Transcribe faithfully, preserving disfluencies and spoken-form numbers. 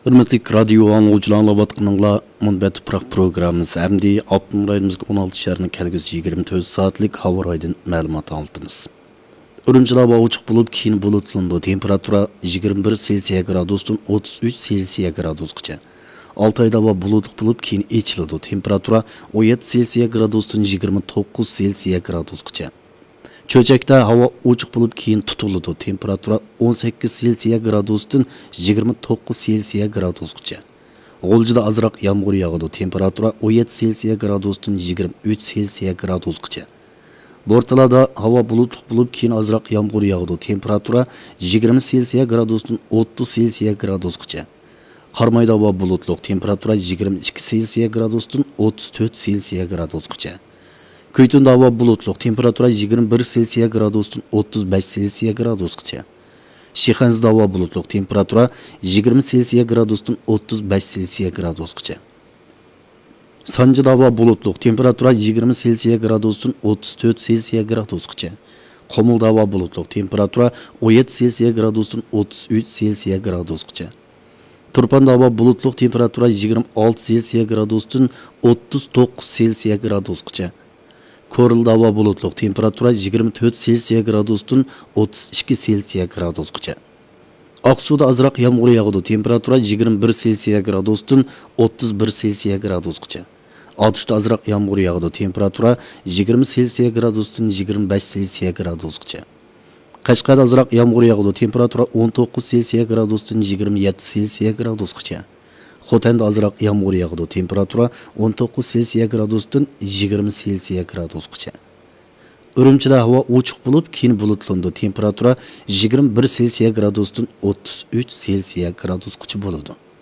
Hürmetli radio anlıqçılar anlayatqanlar, Munbat Tuproq programmasi hamda Abdum rayonimizga o'n olti shaharning kelgusi yigirma to'rt soatlik havo raydan ma'lumot olamiz. Urumchilar ochiq bo'lib, keyin bulutlandi. Temperatura yigirma bir Selsiya gradusdan o'ttiz uch Selsiya gradusgacha. olti oyda bulutli bo'lib, keyin echiladi. Temperatura o'n yetti Selsiya gradusdan yigirma to'qqiz Selsiya gradusgacha. Cho'chakda havo ochiq bo'lib, keyin tutiladi. Temperatura o'n sakkiz Selsiya gradusdan yigirma to'qqiz Selsiya gradusgacha. G'o'ljida azroq yomg'ir yog'adi. Temperatura o'n yetti Selsiya gradusdan yigirma uch Selsiya gradusgacha. Bortalada havo bulutli bo'lib, keyin azroq yomg'ir yog'adi. Temperatura yigirma Selsiya gradusdan o'ttiz Selsiya gradusgacha. Qarmayda havo bulutli. Temperatura yigirma ikki Selsiya gradusdan o'ttiz to'rt Selsiya gradusgacha. Kuytunda havo bulutli. Temperatura yigirma bir Selsiya gradusdan o'ttiz besh Selsiya gradusgacha. Shixanzda havo bulutli. Temperatura yigirma Selsiya gradusdan o'ttiz besh Selsiya gradusgacha. Sanjida havo bulutli. Temperatura yigirma Selsiya gradusdan o'ttiz to'rt Selsiya gradusgacha. Qomulda havo bulutli. Temperatura o'n yetti Selsiya gradusdan o'ttiz uch Selsiya gradusgacha. Turpanda havo bulutli. Temperatura yigirma olti Selsiya gradusdan o'ttiz to'qqiz Selsiya gradusgacha. Korilda havo bulutli. Temperatura yigirma to'rt Selsiya gradusdan o'ttiz ikki Selsiya gradusgacha. Oqsuda azroq yomg'ir yog'adi. Temperatura yigirma bir Selsiya gradusdan o'ttiz bir Selsiya gradusgacha. Otishda azroq yomg'ir yog'adi. Temperatura yigirma Selsiya gradusdan yigirma besh Selsiya gradusgacha. Qashqarda azroq yomg'ir yog'adi. Temperatura o'n to'qqiz Selsiya gradusdan yigirma yetti Selsiya gradusgacha. Xotanda azroq yomg'ir yog'adi. Temperatura o'n to'qqiz Selsiya gradusdan yigirma Selsiya gradusgacha. Urumchida havo ochiq bo'lib, keyin bulutlandi. Temperatura yigirma bir Selsiya gradusdan o'ttiz uch Selsiya gradusgacha bo'ladi.